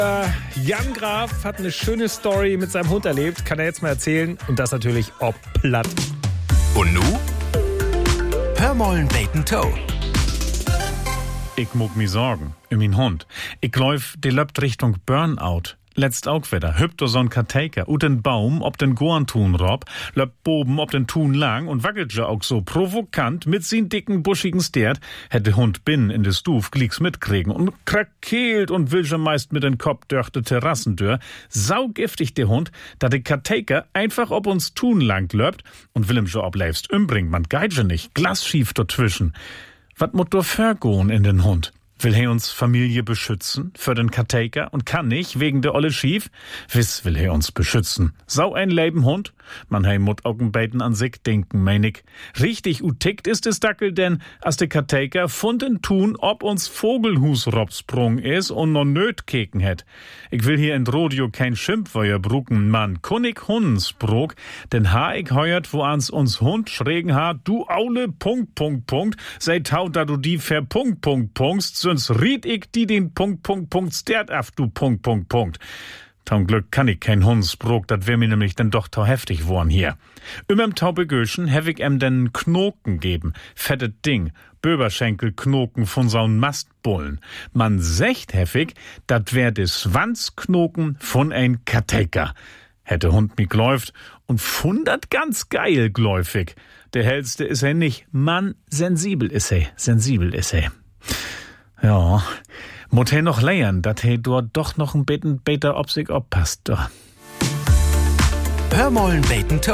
Jan Graf hat eine schöne Story mit seinem Hund erlebt, kann er jetzt mal erzählen und das natürlich ob platt. Und nu? Hör mollen beten Toe. Ich muck mi sorgen, min Hund. Ich läuf, de löpt Richtung Burnout. Letzt auch wieder, hüpft so'n Karteiker, ut den Baum, ob den Goantun rob, löpt boben, ob den Tun lang und wackelt ja auch so provokant mit sin dicken, buschigen Stert, hätte Hund bin in de Stuf glicks mitkriegen und krakeelt und will schon meist mit den Kopf durch de Terrassentür. Saugiftig der Hund, da de Karteiker einfach ob uns Tun lang löpt und will ihm schon obleifst umbringt, man geit schon nicht, glasschief dazwischen. Wat mut do vergoen in den Hund? Will he uns Familie beschützen für den Karteiker und kann nicht wegen der olle Schief? Wiss will he uns beschützen. Sau ein Leben Hund? Man hei mut Augenbeiten an sich denken, mein ich. Richtig utickt ist es Dackel, denn als der Karteiker funden tun, ob uns Vogelhus robsprung is und no nöt keken het. Ich will hier in Rodeo kein Schimpfweuer brucken, man kunnig Hundsbrok, denn ha ich heuert, wo ans uns Hund schrägen ha, du Aule, sei tau, da du die sonst riet ich die den stert af, du . Zum Glück kann ich kein Hundsbrok, dat wär mir nämlich denn doch tau heftig worn hier. Im Taubegöschen hev ich den Knoken geben, fettet Ding, Böberschenkelknoken von so'n Mastbullen. Man secht heftig, dat wär des Schwanzknoken von ein Karteiker. Hätte Hund mi gläuft und fundat ganz geil gläufig. Der hellste is er nicht, Mann, sensibel is er. Ja, mut he noch lernen, dat he dort doch noch ein bisschen besser ob sich oppasst. Hör mollen beten Toe.